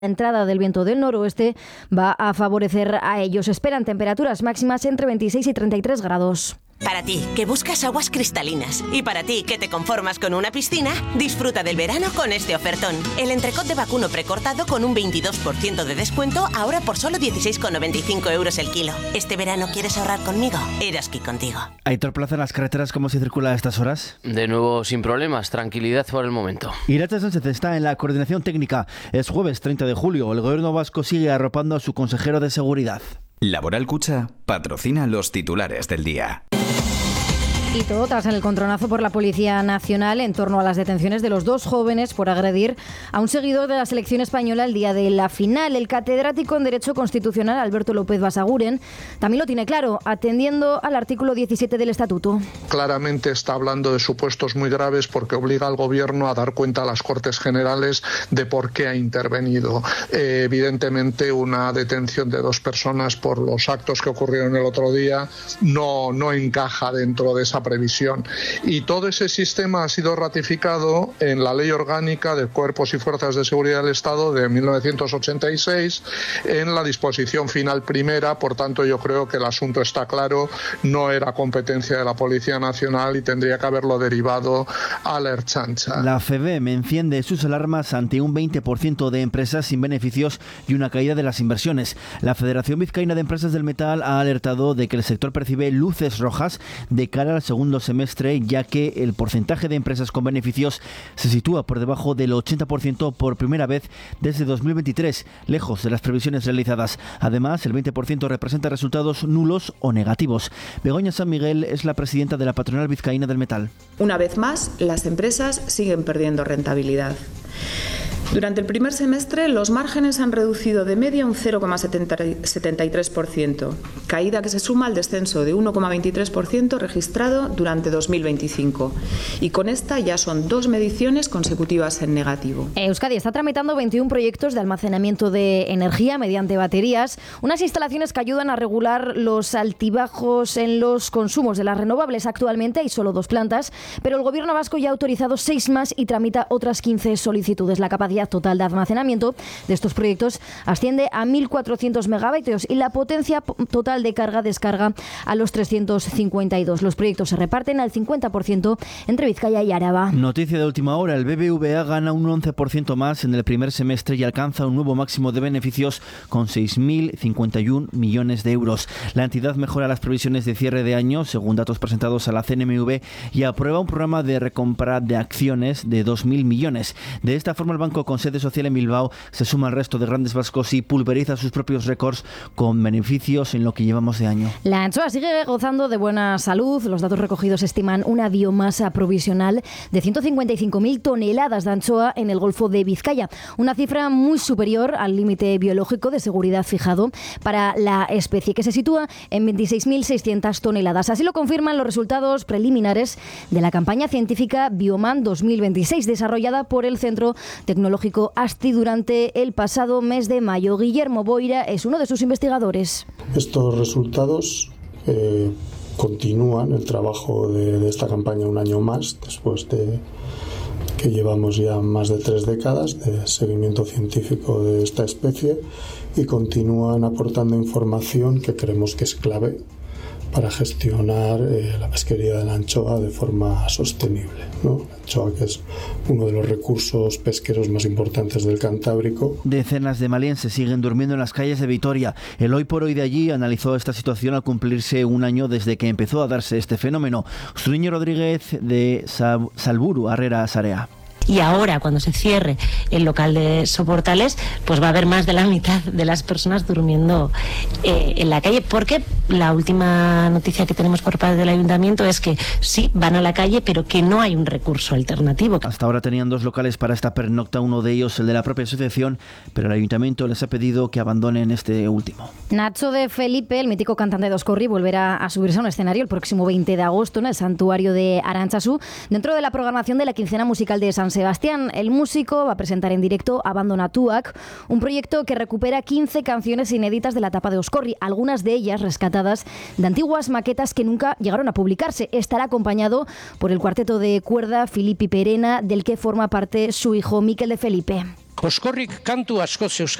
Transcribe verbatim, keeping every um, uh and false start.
La entrada del viento del noroeste va a favorecer a ellos. Esperan temperaturas máximas entre veintiséis y treinta y tres grados. Para ti, que buscas aguas cristalinas, y para ti, que te conformas con una piscina, disfruta del verano con este ofertón. El entrecot de vacuno precortado con un veintidós por ciento de descuento, ahora por solo dieciséis con noventa y cinco euros el kilo. ¿Este verano quieres ahorrar conmigo? Eroski contigo. Aitor Plaza, en las carreteras, ¿cómo se circula a estas horas? De nuevo, sin problemas, tranquilidad por el momento. Irache Sánchez está en la coordinación técnica. Es jueves treinta de julio. El gobierno vasco sigue arropando a su consejero de seguridad. Laboral Cucha patrocina los titulares del día. Y todo tras el encontronazo por la Policía Nacional en torno a las detenciones de los dos jóvenes por agredir a un seguidor de la selección española el día de la final. El catedrático en Derecho Constitucional, Alberto López Basaguren, también lo tiene claro, atendiendo al artículo diecisiete del Estatuto. Claramente está hablando de supuestos muy graves porque obliga al Gobierno a dar cuenta a las Cortes Generales de por qué ha intervenido. Eh, evidentemente, una detención de dos personas por los actos que ocurrieron el otro día no, no encaja dentro de esa previsión. Y todo ese sistema ha sido ratificado en la Ley Orgánica de Cuerpos y Fuerzas de Seguridad del Estado de mil novecientos ochenta y seis, en la disposición final primera. Por tanto, yo creo que el asunto está claro, no era competencia de la Policía Nacional y tendría que haberlo derivado a la Ertzaintza. La FEBEM enciende sus alarmas ante un veinte por ciento de empresas sin beneficios y una caída de las inversiones. La Federación Vizcaína de Empresas del Metal ha alertado de que el sector percibe luces rojas de cara al segundo semestre, ya que el porcentaje de empresas con beneficios se sitúa por debajo del ochenta por ciento por primera vez desde dos mil veintitrés, lejos de las previsiones realizadas. Además, el veinte por ciento representa resultados nulos o negativos. Begoña San Miguel es la presidenta de la Patronal Vizcaína del Metal. Una vez más, las empresas siguen perdiendo rentabilidad. Durante el primer semestre, los márgenes han reducido de media un cero coma setenta y tres por ciento, caída que se suma al descenso de uno coma veintitrés por ciento registrado durante dos mil veinticinco. Y con esta ya son dos mediciones consecutivas en negativo. Euskadi está tramitando veintiún proyectos de almacenamiento de energía mediante baterías, unas instalaciones que ayudan a regular los altibajos en los consumos de las renovables. Actualmente hay solo dos plantas, pero el Gobierno vasco ya ha autorizado seis más y tramita otras quince solicitudes. La capacidad total de almacenamiento de estos proyectos asciende a mil cuatrocientos megavatios y la potencia total de carga-descarga a los trescientos cincuenta y dos. Los proyectos se reparten al cincuenta por ciento entre Vizcaya y Araba. Noticia de última hora, el B B V A gana un once por ciento más en el primer semestre y alcanza un nuevo máximo de beneficios con seis mil cincuenta y uno millones de euros. La entidad mejora las previsiones de cierre de año, según datos presentados a la C N M V, y aprueba un programa de recompra de acciones de dos mil millones. De esta forma, el banco con sede social en Bilbao se suma al resto de grandes vascos y pulveriza sus propios récords con beneficios en lo que llevamos de año. La anchoa sigue gozando de buena salud. Los datos recogidos estiman una biomasa provisional de ciento cincuenta y cinco mil toneladas de anchoa en el Golfo de Vizcaya, una cifra muy superior al límite biológico de seguridad fijado para la especie, que se sitúa en veintiséis mil seiscientas toneladas. Así lo confirman los resultados preliminares de la campaña científica Bioman dos mil veintiséis, desarrollada por el Centro Tecnológico ASTI durante el pasado mes de mayo. Guillermo Boira es uno de sus investigadores. Estos resultados eh, continúan el trabajo de, de esta campaña un año más, después de que llevamos ya más de tres décadas de seguimiento científico de esta especie, y continúan aportando información que creemos que es clave para gestionar eh, la pesquería de la anchoa de forma sostenible, ¿no? La anchoa, que es uno de los recursos pesqueros más importantes del Cantábrico. Decenas de malienses siguen durmiendo en las calles de Vitoria. El Hoy por Hoy de allí analizó esta situación al cumplirse un año desde que empezó a darse este fenómeno. Zuriño Rodríguez, de Salburu, Arrera Sarea. Y ahora, cuando se cierre el local de Soportales, pues va a haber más de la mitad de las personas durmiendo eh, en la calle, porque la última noticia que tenemos por parte del ayuntamiento es que sí, van a la calle, pero que no hay un recurso alternativo. Hasta ahora tenían dos locales para esta pernocta, uno de ellos el de la propia asociación, pero el ayuntamiento les ha pedido que abandonen este último. Nacho de Felipe, el mítico cantante de Oscorri, volverá a subirse a un escenario el próximo veinte de agosto en el Santuario de Arantzazu, dentro de la programación de la quincena musical de San Sebastián. El músico va a presentar en directo Abandonatuak, un proyecto que recupera quince canciones inéditas de la etapa de Oscorri, algunas de ellas rescatadas de antiguas maquetas que nunca llegaron a publicarse. Estará acompañado por el cuarteto de cuerda Filippi Perena, del que forma parte su hijo Miquel de Felipe. Oskorrik kantu askoz